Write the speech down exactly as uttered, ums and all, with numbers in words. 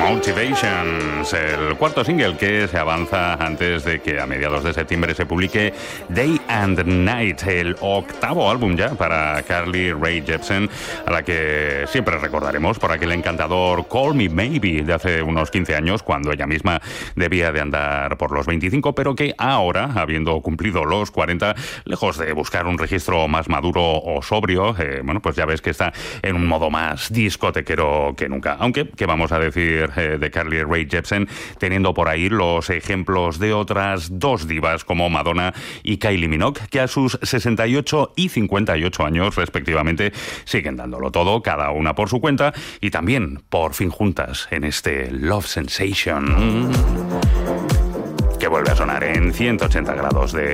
Motivations, el cuarto single que se avanza antes de que a mediados de septiembre se publique Day and Night, el octavo álbum ya para Carly Rae Jepsen, a la que siempre recordaremos por aquel encantador Call Me Maybe de hace unos quince años, cuando ella misma debía de andar por los veinticinco, pero que ahora, habiendo cumplido los cuarenta, lejos de buscar un registro más maduro o sobrio, eh, bueno, pues ya ves que está en un modo más discotequero que nunca. Aunque, ¿qué vamos a decir eh, de Carly Rae Jepsen, teniendo por ahí los ejemplos de otras dos divas como Madonna y Kylie Minogue, que a sus sesenta y ocho y cincuenta y ocho años respectivamente siguen dándolo todo, cada una por su cuenta, y también por fin juntas en este Love Sensation, que vuelve a sonar en ciento ochenta grados de